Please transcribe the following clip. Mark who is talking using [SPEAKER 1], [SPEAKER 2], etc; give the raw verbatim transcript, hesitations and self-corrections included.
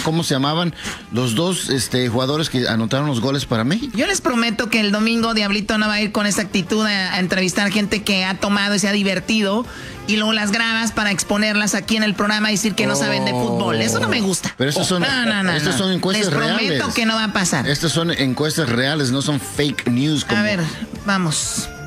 [SPEAKER 1] cómo se llamaban los dos este, jugadores que anotaron los goles para México.
[SPEAKER 2] Yo les prometo que el domingo Diablito no va a ir con esa actitud a, a entrevistar gente que ha tomado y se ha divertido y luego las grabas para exponerlas aquí en el programa y decir que no oh. saben de fútbol. Eso no me gusta.
[SPEAKER 1] Pero estas son,
[SPEAKER 2] no, no, no,
[SPEAKER 1] estas
[SPEAKER 2] no.
[SPEAKER 1] son encuestas
[SPEAKER 2] les
[SPEAKER 1] reales.
[SPEAKER 2] Les prometo que no va a pasar.
[SPEAKER 1] Estas son encuestas reales, no son fake news. Como...
[SPEAKER 2] A ver, vamos.